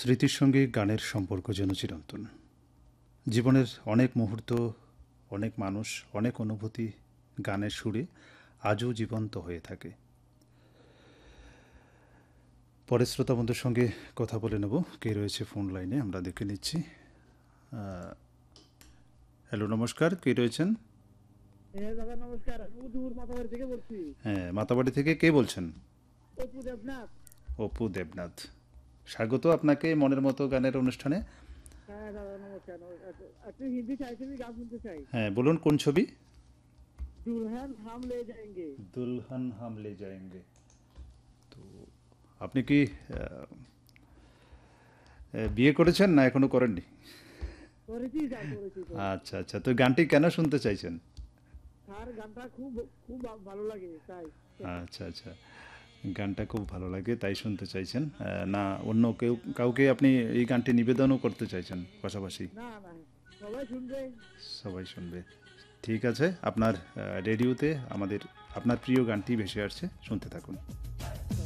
স্মৃতির সঙ্গে গানের সম্পর্ক যেন চিরন্তন। জীবনের অনেক মুহূর্ত, অনেক মানুষ, অনেক অনুভূতি গানের সুরে আজও জীবন্ত হয়ে থাকে। পরে শ্রোতা বন্ধুর সঙ্গে কথা বলে নেব। কে রয়েছে ফোন লাইনে আমরা দেখে নিচ্ছি। হ্যালো, নমস্কার। কে রয়েছেন? হ্যাঁ দাদা নমস্কার, আমি উদয়পুর মাতাবাড়ি থেকে বলছি। হ্যাঁ, মাতাবাড়ি থেকে কে বলছেন? অপু দেবনাথ। অপু দেবনাথ। স্বাগত আপনাকে মনের মতো গানের অনুষ্ঠানে। হ্যাঁ দাদা নমস্কার নমস্কার। আপনি হিন্দি চাইছেন, আমি গান শুনতে চাই। হ্যাঁ, বলুন কোন ছবি? দুলহন হাম লে যাएंगे। দুলহন হাম লে যায়েঙ্গে। তো আপনি কি বিয়ে করেছেন না এখনো করেননি? করেছি স্যার, করেছি আচ্ছা আচ্ছা, তো গানটি কেন শুনতে চাইছেন? স্যার গানটা খুব খুব ভালো লাগে তাই। আচ্ছা আচ্ছা, গানটা খুব ভালো লাগে তাই শুনতে চাইছেন। না অন্য কাউকে আপনি এই গানটি নিবেদনও করতে চাইছেন পাশাপাশি? না না, সবাই শুনবে। সবাই শুনবে। ঠিক আছে, আপনার রেডিওতে আপনার প্রিয় গানটি ভেসে আসছে, শুনতে থাকুন।